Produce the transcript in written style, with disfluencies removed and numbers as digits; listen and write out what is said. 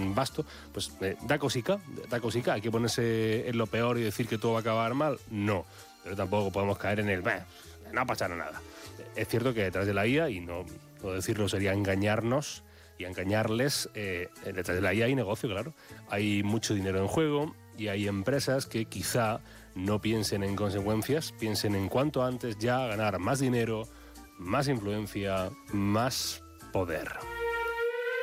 vasto, pues da cosica, hay que ponerse en lo peor y decir que todo va a acabar mal, no, pero tampoco podemos caer en el, no pasará nada. Es cierto que detrás de la IA, y no decirlo sería engañarnos y engañarles, detrás de la IA hay negocio, claro, hay mucho dinero en juego y hay empresas que quizá no piensen en consecuencias, piensen en cuanto antes ya ganar más dinero, más influencia, más poder.